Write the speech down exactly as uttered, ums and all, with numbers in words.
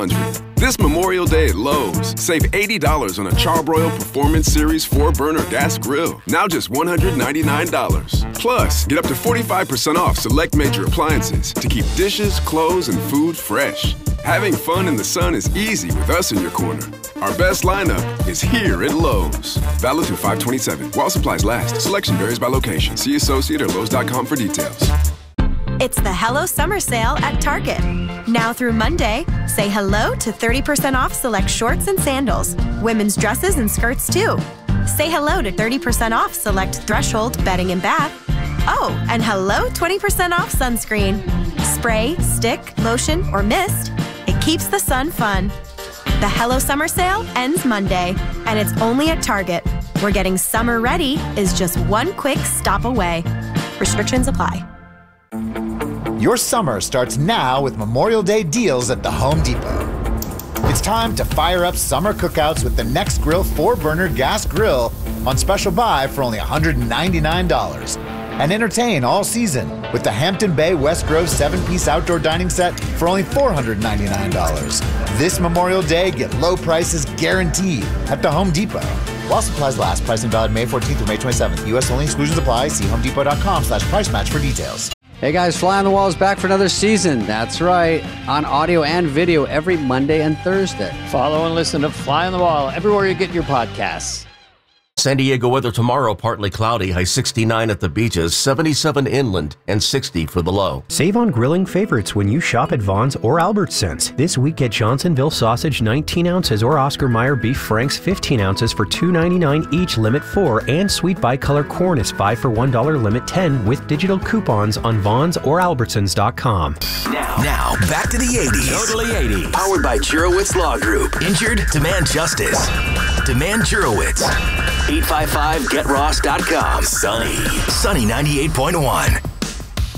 laundry. This Memorial Day at Lowe's, save eighty dollars on a Charbroil Performance Series four burner gas grill. Now just one hundred ninety-nine dollars. Plus, get up to forty-five percent off select major appliances to keep dishes, clothes, and food fresh. Having fun in the sun is easy with us in your corner. Our best lineup is here at Lowe's. Valid through five twenty-seven. While supplies last. Selection varies by location. See associate or Lowe's dot com for details. It's the Hello Summer Sale at Target. Now through Monday, say hello to thirty percent off select shorts and sandals, women's dresses and skirts too. Say hello to thirty percent off select Threshold bedding and bath. Oh, and hello twenty percent off sunscreen. Spray, stick, lotion, or mist, it keeps the sun fun. The Hello Summer Sale ends Monday, and it's only at Target, where getting summer ready is just one quick stop away. Restrictions apply. Your summer starts now with Memorial Day deals at the Home Depot. It's time to fire up summer cookouts with the Next Grill four burner gas grill on special buy for only one hundred ninety-nine dollars. And entertain all season with the Hampton Bay West Grove seven piece outdoor dining set for only four hundred ninety-nine dollars. This Memorial Day, get low prices guaranteed at the Home Depot. While supplies last, pricing valid May fourteenth through May twenty-seventh. U S only, exclusions apply. See homedepot.com slash price match for details. Hey guys, Fly on the Wall is back for another season. That's right, on audio and video every Monday and Thursday. Follow and listen to Fly on the Wall everywhere you get your podcasts. San Diego weather tomorrow, partly cloudy, high sixty-nine at the beaches, seventy-seven inland, and sixty for the low. Save on grilling favorites when you shop at Vaughn's or Albertsons. This week, get Johnsonville sausage nineteen ounces or Oscar Mayer beef franks fifteen ounces for two ninety-nine each, limit four, and sweet bicolor corn is five for one dollar, limit ten, with digital coupons on Vaughn's or Albertsons dot com. Now, now back to the eighties. Totally eighties. Powered by Jurowitz Law Group. Injured? Demand justice. Demand Jurowitz. eight five five get ross dot com. Sunny. Sunny ninety-eight point one.